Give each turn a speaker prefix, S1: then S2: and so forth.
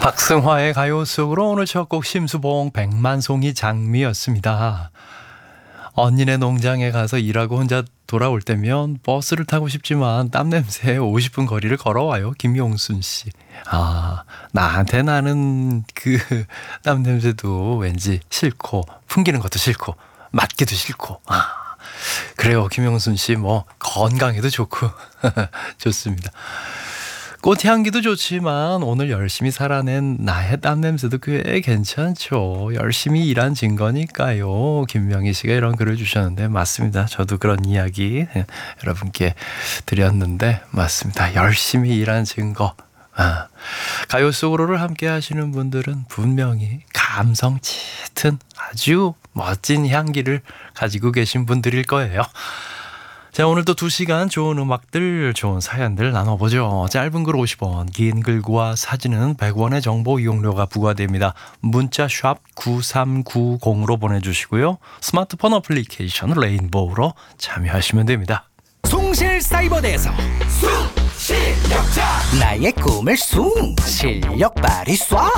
S1: 박승화의 가요 속으로 오늘 첫 곡 심수봉 백만송이 장미였습니다. 언니네 농장에 가서 일하고 혼자 돌아올 때면 버스를 타고 싶지만 땀 냄새에 50분 거리를 걸어와요. 김용순 씨. 나한테 나는 그 땀 냄새도 왠지 싫고 풍기는 것도 싫고 맡기도 싫고. 그래요. 김용순 씨 뭐 건강에도 좋고 좋습니다. 꽃향기도 좋지만 오늘 열심히 살아낸 나의 땀 냄새도 꽤 괜찮죠. 열심히 일한 증거니까요. 김명희 씨가 이런 글을 주셨는데 맞습니다. 저도 그런 이야기 여러분께 드렸는데 맞습니다. 열심히 일한 증거. 가요 속으로를 함께 하시는 분들은 분명히 감성 짙은 아주 멋진 향기를 가지고 계신 분들일 거예요. 자, 오늘도 2시간 좋은 음악들, 좋은 사연들 나눠보죠. 짧은 글 50원, 긴 글과 사진은 100원의 정보 이용료가 부과됩니다. 문자 샵 9390으로 보내주시고요. 스마트폰 어플리케이션 레인보우로 참여하시면 됩니다.
S2: 숭실사이버대에서 숭실력자 나의 꿈을 숭 실력 발휘 쏴